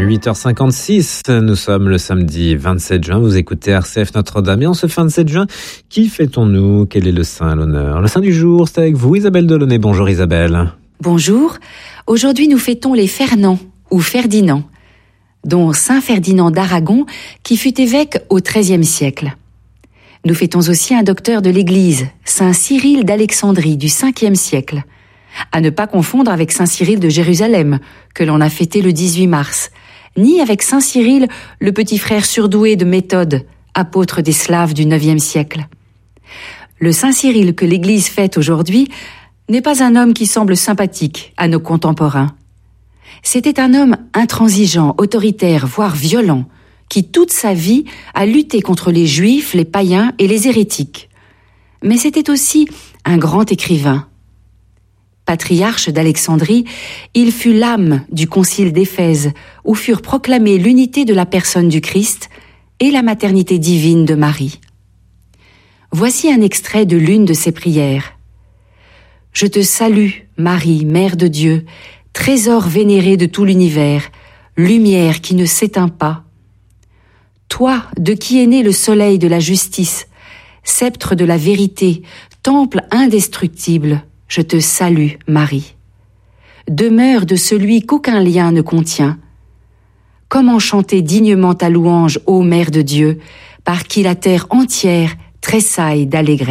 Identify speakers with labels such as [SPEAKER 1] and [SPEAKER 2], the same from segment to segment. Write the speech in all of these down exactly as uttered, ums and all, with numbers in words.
[SPEAKER 1] huit heures cinquante-six, nous sommes le samedi vingt-sept juin, vous écoutez R C F Notre-Dame. Et en ce vingt-sept juin, qui fêtons-nous? Quel est le saint à l'honneur? Le saint du jour, c'est avec vous Isabelle Delaunay. Bonjour Isabelle.
[SPEAKER 2] Bonjour, aujourd'hui nous fêtons les Fernand ou Ferdinand, dont saint Ferdinand d'Aragon qui fut évêque au treizième siècle. Nous fêtons aussi un docteur de l'Église, saint Cyril d'Alexandrie du cinquième siècle, à ne pas confondre avec saint Cyril de Jérusalem, que l'on a fêté le dix-huit mars, ni avec saint Cyril, le petit frère surdoué de Méthode, apôtre des Slaves du neuvième siècle. Le saint Cyril que l'Église fête aujourd'hui n'est pas un homme qui semble sympathique à nos contemporains. C'était un homme intransigeant, autoritaire, voire violent, qui toute sa vie a lutté contre les Juifs, les païens et les hérétiques. Mais c'était aussi un grand écrivain. Patriarche d'Alexandrie, il fut l'âme du concile d'Éphèse, où furent proclamées l'unité de la personne du Christ et la maternité divine de Marie. Voici un extrait de l'une de ses prières. « Je te salue, Marie, Mère de Dieu, trésor vénéré de tout l'univers, lumière qui ne s'éteint pas. Toi, de qui est né le soleil de la justice, sceptre de la vérité, temple indestructible, je te salue, Marie. Demeure de celui qu'aucun lien ne contient. Comment chanter dignement ta louange, ô Mère de Dieu, par qui la terre entière tressaille d'allégresse. »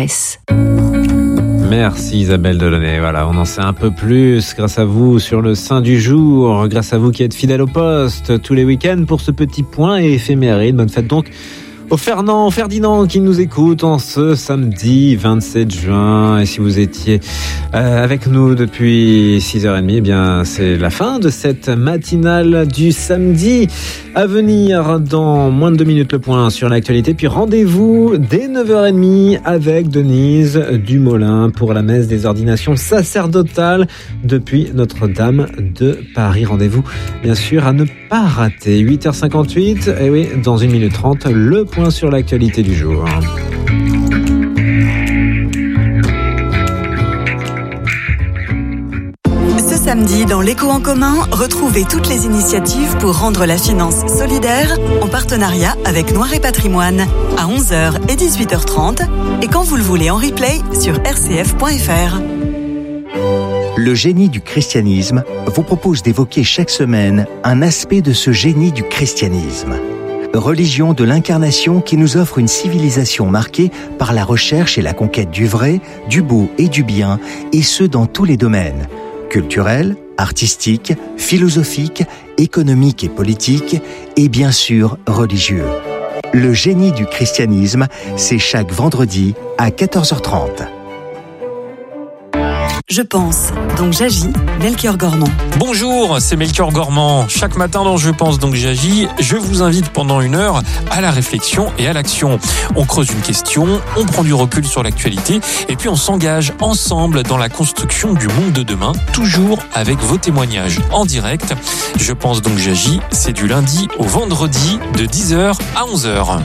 [SPEAKER 1] Merci Isabelle Delaunay. Voilà, on en sait un peu plus grâce à vous sur le saint du jour, grâce à vous qui êtes fidèles au poste tous les week-ends pour ce petit point éphéméride. Bonne fête donc au Fernand, Ferdinand qui nous écoute en ce samedi vingt-sept juin. Et si vous étiez euh, avec nous depuis six heures trente, eh bien c'est la fin de cette matinale du samedi. À venir dans moins de deux minutes le point sur l'actualité. Puis rendez-vous dès neuf heures trente avec Denise Dumoulin pour la messe des ordinations sacerdotales depuis Notre-Dame de Paris. Rendez-vous bien sûr à ne pas rater. huit heures cinquante-huit, et oui, dans une minute trente, le point sur l'actualité du jour.
[SPEAKER 3] Ce samedi, dans l'Écho en commun, retrouvez toutes les initiatives pour rendre la finance solidaire en partenariat avec Noir et Patrimoine à onze heures et dix-huit heures trente et quand vous le voulez en replay sur r c f point f r.
[SPEAKER 4] Le génie du christianisme vous propose d'évoquer chaque semaine un aspect de ce génie du christianisme. Religion de l'incarnation qui nous offre une civilisation marquée par la recherche et la conquête du vrai, du beau et du bien, et ce dans tous les domaines, culturels, artistiques, philosophiques, économiques et politiques, et bien sûr religieux. Le génie du christianisme, c'est chaque vendredi à quatorze heures trente.
[SPEAKER 3] Je pense, donc j'agis, Melchior Gormand.
[SPEAKER 5] Bonjour, c'est Melchior Gormand. Chaque matin dans Je pense, donc j'agis, je vous invite pendant une heure à la réflexion et à l'action. On creuse une question, on prend du recul sur l'actualité et puis on s'engage ensemble dans la construction du monde de demain, toujours avec vos témoignages en direct. Je pense, donc j'agis, c'est du lundi au vendredi de dix heures à onze heures.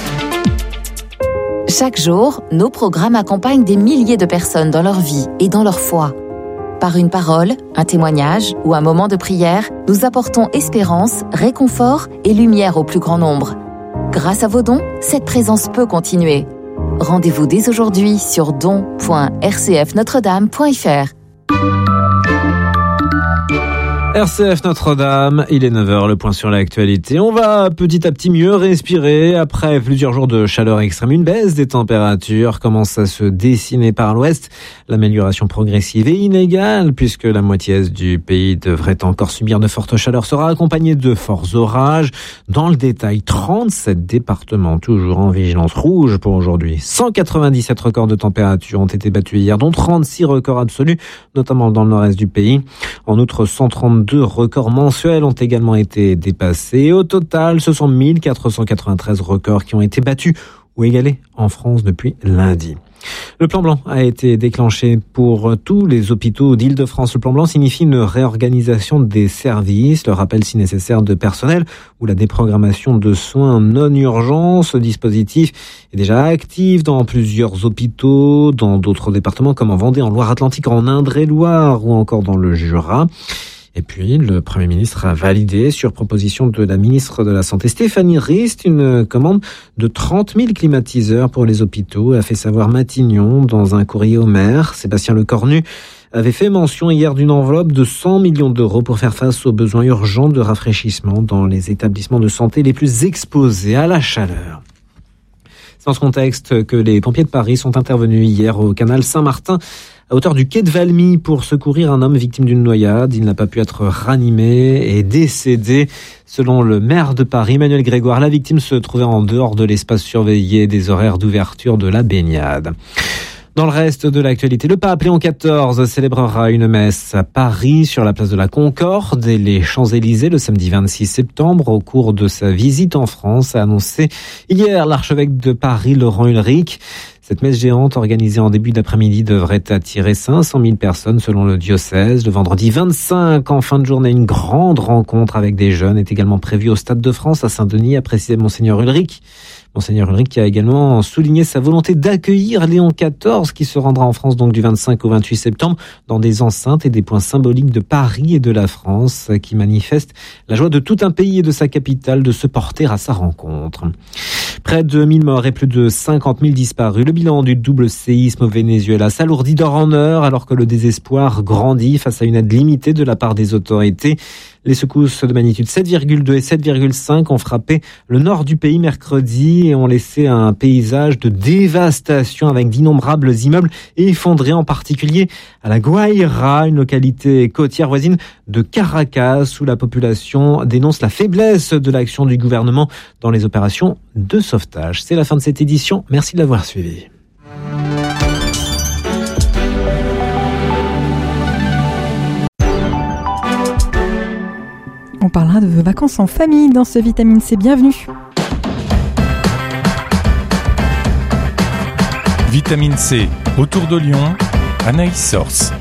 [SPEAKER 6] Chaque jour, nos programmes accompagnent des milliers de personnes dans leur vie et dans leur foi. Par une parole, un témoignage ou un moment de prière, nous apportons espérance, réconfort et lumière au plus grand nombre. Grâce à vos dons, cette présence peut continuer. Rendez-vous dès aujourd'hui sur don point r c f notre dame point f r.
[SPEAKER 1] R C F Notre-Dame, il est neuf heures, le point sur l'actualité. On va petit à petit mieux respirer après plusieurs jours de chaleur extrême. Une baisse des températures commence à se dessiner par l'ouest. L'amélioration progressive et inégale, puisque la moitié est du pays devrait encore subir de fortes chaleurs, sera accompagnée de forts orages. Dans le détail, trente-sept départements toujours en vigilance rouge pour aujourd'hui. cent quatre-vingt-dix-sept records de température ont été battus hier, dont trente-six records absolus, notamment dans le nord-est du pays. En outre, cent trente-deux records mensuels ont également été dépassés. Au total, ce sont mille quatre cent quatre-vingt-treize records qui ont été battus ou égalés en France depuis lundi. Le plan blanc a été déclenché pour tous les hôpitaux d'Île-de-France. Le plan blanc signifie une réorganisation des services, le rappel si nécessaire de personnel ou la déprogrammation de soins non urgents. Ce dispositif est déjà actif dans plusieurs hôpitaux, dans d'autres départements comme en Vendée, en Loire-Atlantique, en Indre-et-Loire ou encore dans le Jura. Et puis, le Premier ministre a validé, sur proposition de la ministre de la Santé Stéphanie Rist, une commande de trente mille climatiseurs pour les hôpitaux, a fait savoir Matignon dans un courrier au maire. Sébastien Lecornu avait fait mention hier d'une enveloppe de cent millions d'euros pour faire face aux besoins urgents de rafraîchissement dans les établissements de santé les plus exposés à la chaleur. C'est dans ce contexte que les pompiers de Paris sont intervenus hier au canal Saint-Martin à hauteur du quai de Valmy pour secourir un homme victime d'une noyade. Il n'a pas pu être ranimé et décédé. Selon le maire de Paris, Emmanuel Grégoire, la victime se trouvait en dehors de l'espace surveillé des horaires d'ouverture de la baignade. Dans le reste de l'actualité, le pape Léon quatorze célébrera une messe à Paris sur la place de la Concorde et les Champs-Élysées le samedi vingt-six septembre au cours de sa visite en France, a annoncé hier l'archevêque de Paris Laurent Ulrich. Cette messe géante organisée en début d'après-midi devrait attirer cinq cent mille personnes selon le diocèse. Le vendredi vingt-cinq, en fin de journée, une grande rencontre avec des jeunes est également prévue au Stade de France à Saint-Denis, a précisé Monseigneur Ulrich. Monseigneur Ulrich qui a également souligné sa volonté d'accueillir Léon quatorze qui se rendra en France donc du vingt-cinq au vingt-huit septembre dans des enceintes et des points symboliques de Paris et de la France qui manifestent la joie de tout un pays et de sa capitale de se porter à sa rencontre. Près de mille morts et plus de cinquante mille disparus. Le bilan du double séisme au Venezuela s'alourdit d'heure en heure alors que le désespoir grandit face à une aide limitée de la part des autorités. Les secousses de magnitude sept virgule deux et sept virgule cinq ont frappé le nord du pays mercredi et ont laissé un paysage de dévastation avec d'innombrables immeubles effondrés, en particulier à la Guaira, une localité côtière voisine de Caracas, où la population dénonce la faiblesse de l'action du gouvernement dans les opérations de sauvetage. C'est la fin de cette édition. Merci de l'avoir suivi.
[SPEAKER 7] On parlera de vacances en famille dans ce Vitamine C. Bienvenue.
[SPEAKER 8] Vitamine C, autour de Lyon, Anaïs Source.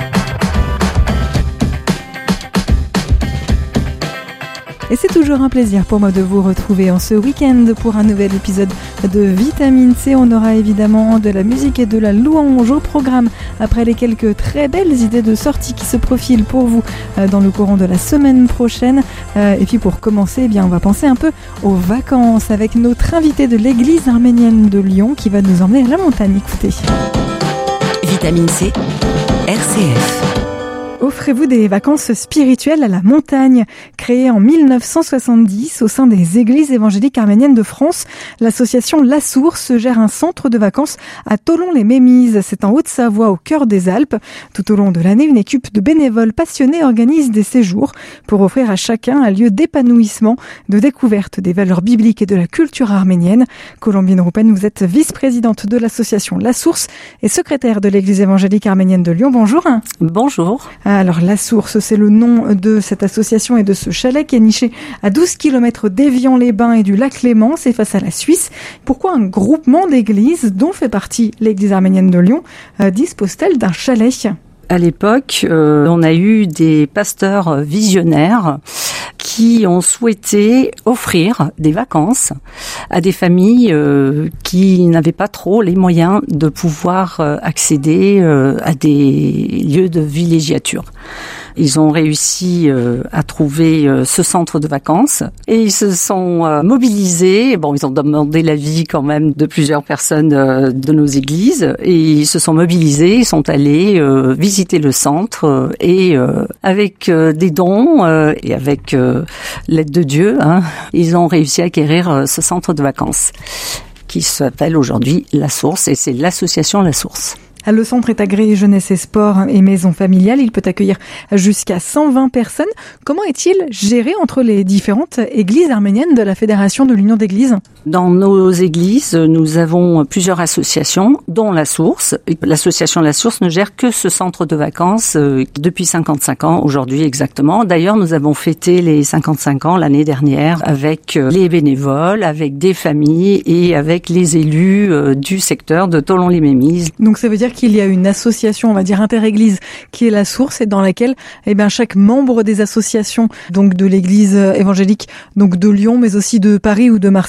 [SPEAKER 7] Et c'est toujours un plaisir pour moi de vous retrouver en ce week-end pour un nouvel épisode de Vitamine C. On aura évidemment de la musique et de la louange au programme après les quelques très belles idées de sortie qui se profilent pour vous dans le courant de la semaine prochaine. Et puis pour commencer, eh bien, on va penser un peu aux vacances avec notre invité de l'église arménienne de Lyon qui va nous emmener à la montagne. Écoutez.
[SPEAKER 3] Vitamine C, R C F.
[SPEAKER 7] Offrez-vous des vacances spirituelles à la montagne. Créée en mille neuf cent soixante-dix au sein des églises évangéliques arméniennes de France, l'association La Source gère un centre de vacances à Thollon-les-Mémises. C'est en Haute-Savoie, au cœur des Alpes. Tout au long de l'année, une équipe de bénévoles passionnés organise des séjours pour offrir à chacun un lieu d'épanouissement, de découverte des valeurs bibliques et de la culture arménienne. Colombine Roupen, vous êtes vice-présidente de l'association La Source et secrétaire de l'église évangélique arménienne de Lyon. Bonjour.
[SPEAKER 9] Bonjour.
[SPEAKER 7] Alors, La Source, c'est le nom de cette association et de ce chalet qui est niché à douze kilomètres d'Évian-les-Bains et du lac Léman, c'est face à la Suisse. Pourquoi un groupement d'églises, dont fait partie l'église arménienne de Lyon, euh, dispose-t-elle d'un chalet ?
[SPEAKER 9] À l'époque, euh, on a eu des pasteurs visionnaires qui ont souhaité offrir des vacances à des familles euh, qui n'avaient pas trop les moyens de pouvoir euh, accéder euh, à des lieux de villégiature. Ils ont réussi euh, à trouver euh, ce centre de vacances et ils se sont euh, mobilisés. Bon, ils ont demandé l'avis quand même de plusieurs personnes euh, de nos églises et ils se sont mobilisés, ils sont allés euh, visiter le centre euh, et euh, avec euh, des dons euh, et avec euh, l'aide de Dieu, hein, ils ont réussi à acquérir euh, ce centre de vacances qui s'appelle aujourd'hui La Source et c'est l'association La Source.
[SPEAKER 7] Le centre est agréé jeunesse et sport et maison familiale. Il peut accueillir jusqu'à cent vingt personnes. Comment est-il géré entre les différentes églises arméniennes de la Fédération de l'Union d'églises ?
[SPEAKER 9] Dans nos églises, nous avons plusieurs associations, dont La Source. L'association La Source ne gère que ce centre de vacances depuis cinquante-cinq ans, aujourd'hui exactement. D'ailleurs, nous avons fêté les cinquante-cinq ans l'année dernière avec les bénévoles, avec des familles et avec les élus du secteur de Thollon-les-Mémises.
[SPEAKER 7] Donc ça veut dire qu'il y a une association, on va dire interéglise, qui est La Source et dans laquelle, eh bien, chaque membre des associations, donc de l'église évangélique, donc de Lyon, mais aussi de Paris ou de Marseille, peut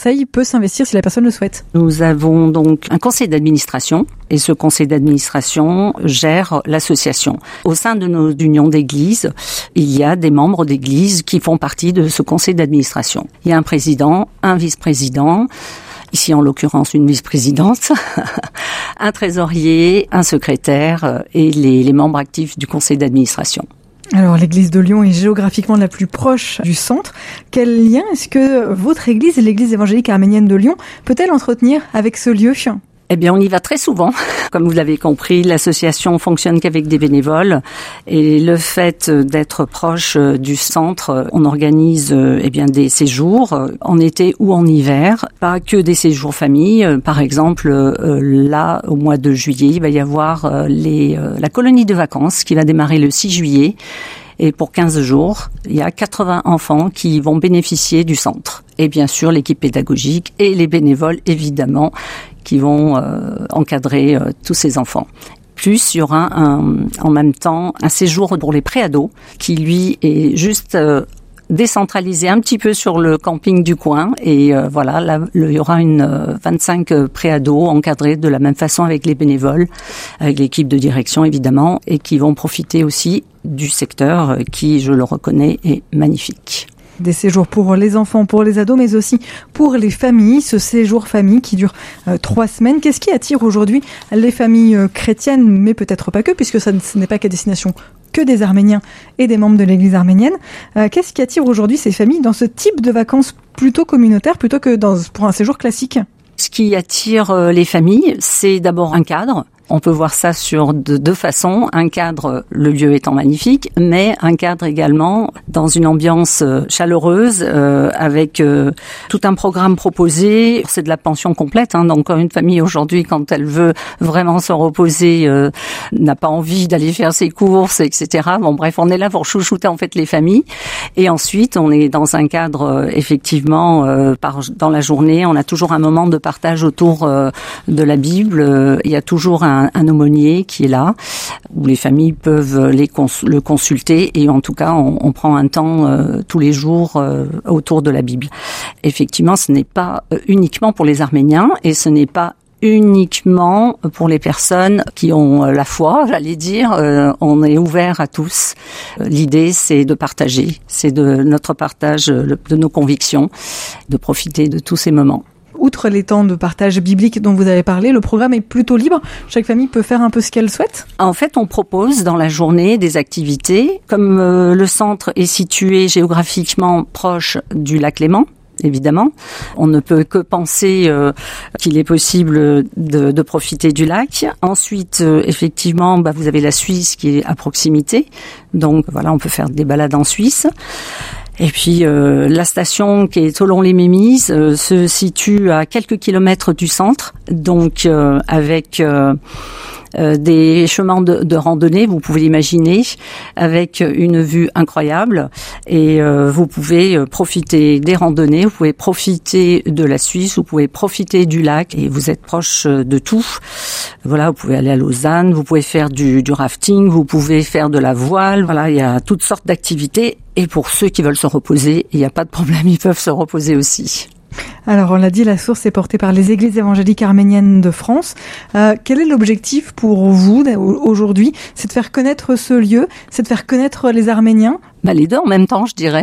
[SPEAKER 7] s'investir si la personne le souhaite.
[SPEAKER 9] Nous avons donc un conseil d'administration et ce conseil d'administration gère l'association. Au sein de nos unions d'église, il y a des membres d'église qui font partie de ce conseil d'administration. Il y a un président, un vice-président, ici en l'occurrence une vice-présidente, un trésorier, un secrétaire et les, les membres actifs du conseil d'administration.
[SPEAKER 7] Alors, l'église de Lyon est géographiquement la plus proche du centre. Quel lien est-ce que votre église et l'église évangélique arménienne de Lyon peut-elle entretenir avec ce lieu ?
[SPEAKER 9] Eh bien, on y va très souvent. Comme vous l'avez compris, l'association fonctionne qu'avec des bénévoles. Et le fait d'être proche du centre, on organise eh bien des séjours en été ou en hiver. Pas que des séjours famille. Par exemple, là, au mois de juillet, il va y avoir les, la colonie de vacances qui va démarrer le six juillet. Et pour quinze jours, il y a quatre-vingts enfants qui vont bénéficier du centre. Et bien sûr, l'équipe pédagogique et les bénévoles, évidemment, qui vont euh, encadrer euh, tous ces enfants. Plus, il y aura un, en même temps un séjour pour les préados qui, lui, est juste euh, décentralisé un petit peu sur le camping du coin. Et euh, voilà, là, le, il y aura une euh, vingt-cinq préados encadrés de la même façon avec les bénévoles, avec l'équipe de direction, évidemment, et qui vont profiter aussi du secteur qui, je le reconnais, est magnifique.
[SPEAKER 7] Des séjours pour les enfants, pour les ados, mais aussi pour les familles. Ce séjour famille qui dure euh, trois semaines. Qu'est-ce qui attire aujourd'hui les familles euh, chrétiennes, mais peut-être pas que, puisque ça, ce n'est pas qu'à destination que des Arméniens et des membres de l'église arménienne. Euh, qu'est-ce qui attire aujourd'hui ces familles dans ce type de vacances plutôt communautaires, plutôt que dans, pour un séjour classique ?
[SPEAKER 9] Ce qui attire euh, les familles, c'est d'abord un cadre. On peut voir ça sur de deux façons. Un cadre, le lieu étant magnifique, mais un cadre également dans une ambiance chaleureuse, euh, avec euh, tout un programme proposé. C'est de la pension complète, hein, donc une famille aujourd'hui, quand elle veut vraiment se reposer, euh, n'a pas envie d'aller faire ses courses, et cetera. Bon, bref, on est là pour chouchouter en fait les familles. Et ensuite, on est dans un cadre, euh, effectivement, euh, par, dans la journée, on a toujours un moment de partage autour euh, de la Bible. Euh, il y a toujours un Un, un aumônier qui est là, où les familles peuvent les cons, le consulter et en tout cas on, on prend un temps euh, tous les jours euh, autour de la Bible. Effectivement, ce n'est pas uniquement pour les Arméniens et ce n'est pas uniquement pour les personnes qui ont la foi, j'allais dire. Euh, on est ouvert à tous. L'idée, c'est de partager, c'est de notre partage de nos convictions, de profiter de tous ces moments.
[SPEAKER 7] Outre les temps de partage biblique dont vous avez parlé, le programme est plutôt libre. Chaque famille peut faire un peu ce qu'elle souhaite.
[SPEAKER 9] En fait, on propose dans la journée des activités. Comme euh, le centre est situé géographiquement proche du lac Léman, évidemment, on ne peut que penser euh, qu'il est possible de, de profiter du lac. Ensuite, euh, effectivement, bah, vous avez la Suisse qui est à proximité. Donc voilà, on peut faire des balades en Suisse. Et puis euh, la station qui est Thollon-les-Mémises euh, se situe à quelques kilomètres du centre, donc euh, avec euh, euh, des chemins de, de randonnée, vous pouvez l'imaginer, avec une vue incroyable. Et euh, vous pouvez profiter des randonnées, vous pouvez profiter de la Suisse, vous pouvez profiter du lac et vous êtes proche de tout. Voilà, vous pouvez aller à Lausanne, vous pouvez faire du, du rafting, vous pouvez faire de la voile. Voilà, il y a toutes sortes d'activités. Et pour ceux qui veulent se reposer, il n'y a pas de problème, ils peuvent se reposer aussi.
[SPEAKER 7] Alors, on l'a dit, la source est portée par les églises évangéliques arméniennes de France. Euh, quel est l'objectif pour vous aujourd'hui ? C'est de faire connaître ce lieu, c'est de faire connaître les Arméniens ?
[SPEAKER 9] Bah, les deux en même temps, je dirais.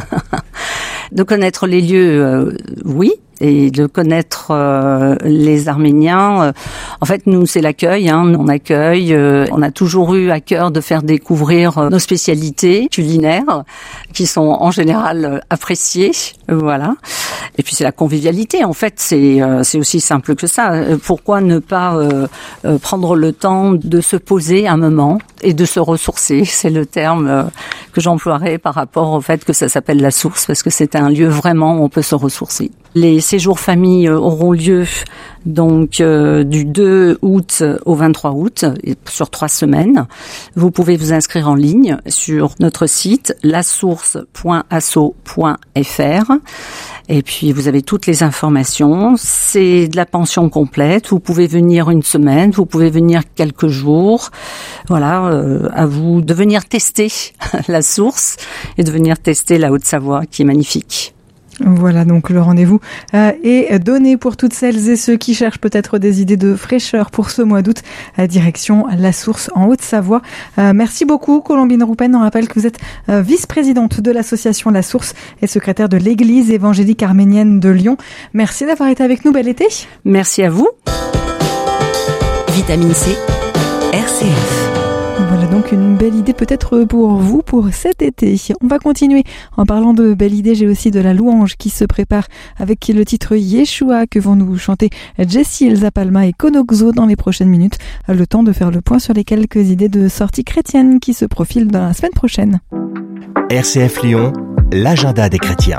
[SPEAKER 9] De connaître les lieux, euh, oui. Et de connaître euh, les Arméniens. Euh, en fait, nous, c'est l'accueil. Hein, on accueille. Euh, on a toujours eu à cœur de faire découvrir euh, nos spécialités culinaires, qui sont en général euh, appréciées. Euh, voilà. Et puis c'est la convivialité. En fait, c'est euh, c'est aussi simple que ça. Euh, pourquoi ne pas euh, euh, prendre le temps de se poser un moment et de se ressourcer ? C'est le terme euh, que j'emploierais par rapport au fait que ça s'appelle la source, parce que c'est un lieu vraiment où on peut se ressourcer. Les séjours famille auront lieu donc euh, du deux août au vingt-trois août, sur trois semaines. Vous pouvez vous inscrire en ligne sur notre site la source point asso point f r et puis vous avez toutes les informations. C'est de la pension complète. Vous pouvez venir une semaine, vous pouvez venir quelques jours. Voilà, euh, à vous de venir tester la source et de venir tester la Haute-Savoie qui est magnifique.
[SPEAKER 7] Voilà, donc le rendez-vous euh, est donné pour toutes celles et ceux qui cherchent peut-être des idées de fraîcheur pour ce mois d'août. À direction La Source en Haute-Savoie. Euh, merci beaucoup Colombine Roupen. On rappelle que vous êtes euh, vice-présidente de l'association La Source et secrétaire de l'Église évangélique arménienne de Lyon. Merci d'avoir été avec nous. Bel été.
[SPEAKER 9] Merci à vous.
[SPEAKER 3] Vitamine C, R C F.
[SPEAKER 7] Voilà donc une belle idée peut-être pour vous pour cet été. On va continuer en parlant de belle idée. J'ai aussi de la louange qui se prépare avec le titre Yeshua que vont nous chanter Jessie Elsa Palma et Konoxo dans les prochaines minutes. Le temps de faire le point sur les quelques idées de sorties chrétiennes qui se profilent dans la semaine prochaine.
[SPEAKER 4] R C F Lyon, l'agenda des chrétiens.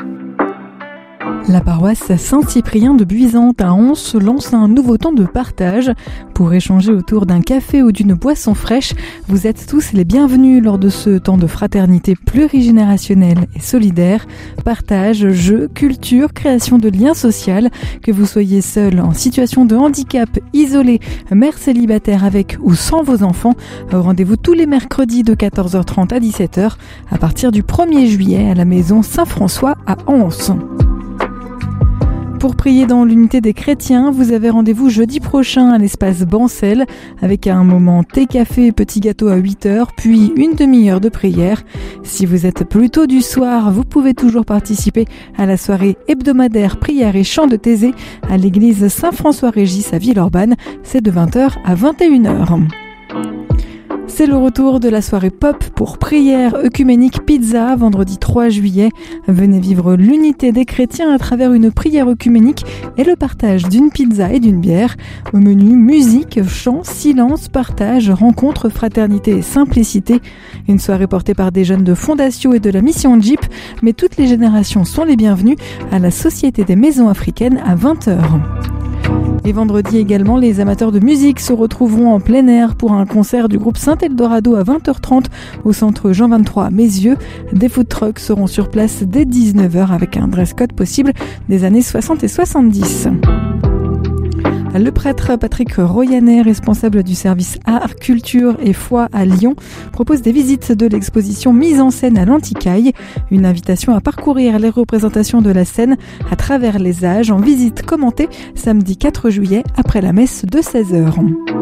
[SPEAKER 7] La paroisse Saint-Cyprien de Buisante à Anse lance un nouveau temps de partage. Pour échanger autour d'un café ou d'une boisson fraîche, vous êtes tous les bienvenus lors de ce temps de fraternité plurigénérationnelle et solidaire. Partage, jeux, culture, création de liens sociaux. Que vous soyez seul, en situation de handicap, isolé, mère célibataire avec ou sans vos enfants, rendez-vous tous les mercredis de quatorze heures trente à dix-sept heures à partir du premier juillet à la maison Saint-François à Anse. Pour prier dans l'unité des chrétiens, vous avez rendez-vous jeudi prochain à l'espace Bancel avec un moment thé, café et petit gâteau à huit heures, puis une demi-heure de prière. Si vous êtes plutôt du soir, vous pouvez toujours participer à la soirée hebdomadaire prière et chant de Thésée à l'église Saint-François-Régis à Villeurbanne. C'est de vingt heures à vingt et une heures. C'est le retour de la soirée pop pour prière œcuménique pizza, vendredi trois juillet. Venez vivre l'unité des chrétiens à travers une prière œcuménique et le partage d'une pizza et d'une bière. Au menu, musique, chant, silence, partage, rencontre, fraternité et simplicité. Une soirée portée par des jeunes de Fondation et de la mission Jeep, mais toutes les générations sont les bienvenues à la Société des Maisons Africaines à vingt heures. Et vendredi également, les amateurs de musique se retrouveront en plein air pour un concert du groupe Saint-Eldorado à vingt heures trente au centre Jean vingt-trois à Mézieux. Des food trucks seront sur place dès dix-neuf heures avec un dress code possible des années soixante et soixante-dix. Le prêtre Patrick Royanet, responsable du service Art, Culture et Foi à Lyon, propose des visites de l'exposition Mise en scène à l'Antiquaille. Une invitation à parcourir les représentations de la scène à travers les âges en visite commentée samedi quatre juillet après la messe de seize heures.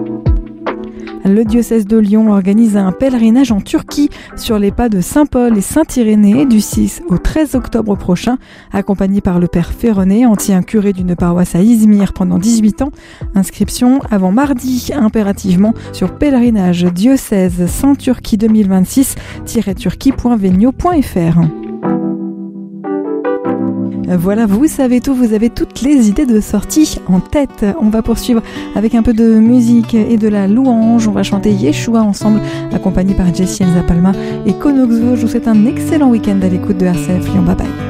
[SPEAKER 7] Le diocèse de Lyon organise un pèlerinage en Turquie sur les pas de Saint-Paul et Saint-Irénée du six au treize octobre prochain, accompagné par le père Ferronnet, ancien curé d'une paroisse à Izmir pendant dix-huit ans. Inscription avant mardi impérativement sur pèlerinage diocèse Saint Turquie deux mille vingt-six tiret turquie point venio point f r. Voilà, vous savez tout, vous avez toutes les idées de sortie en tête. On va poursuivre avec un peu de musique et de la louange. On va chanter Yeshua ensemble, accompagné par Jessie Elsa Palma et Konoxo. Je vous souhaite un excellent week-end à l'écoute de R C F Lyon. Bye bye.